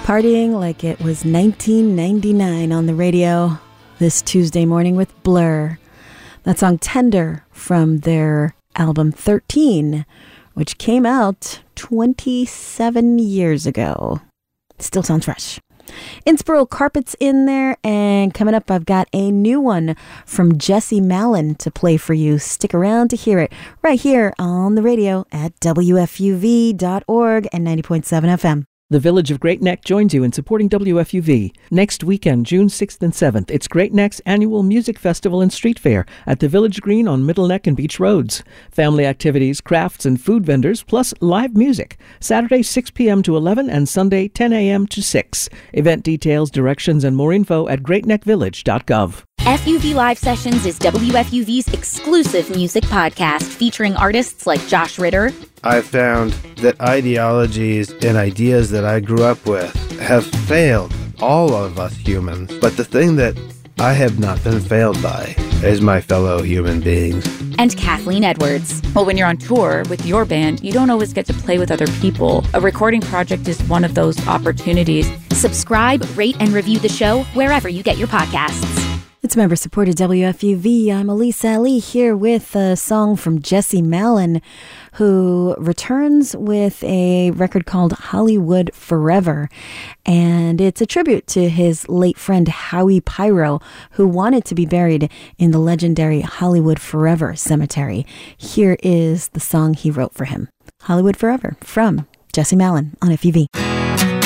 Partying like it was 1999 on the radio this Tuesday morning with Blur. That song Tender from their album 13, which came out 27 years ago. Still sounds fresh. Inspiral Carpets in there, and coming up I've got a new one from Jesse Malin to play for you. Stick around to hear it right here on the radio at WFUV.org and 90.7 FM. The Village of Great Neck joins you in supporting WFUV. Next weekend, June 6th and 7th, it's Great Neck's annual music festival and street fair at the Village Green on Middle Neck and Beach Roads. Family activities, crafts, and food vendors, plus live music. Saturday, 6 p.m. to 11 and Sunday, 10 a.m. to 6. Event details, directions, and more info at greatneckvillage.gov. FUV Live Sessions is WFUV's exclusive music podcast featuring artists like Josh Ritter. I found that ideologies and ideas that I grew up with have failed all of us humans. But the thing that I have not been failed by is my fellow human beings. And Kathleen Edwards. Well, when you're on tour with your band, you don't always get to play with other people. A recording project is one of those opportunities. Subscribe, rate, and review the show wherever you get your podcasts. It's member-supported WFUV. I'm Elise Ali here with a song from Jesse Malin, who returns with a record called Hollywood Forever. And it's a tribute to his late friend Howie Pyro, who wanted to be buried in the legendary Hollywood Forever cemetery. Here is the song he wrote for him, Hollywood Forever, from Jesse Malin on FUV.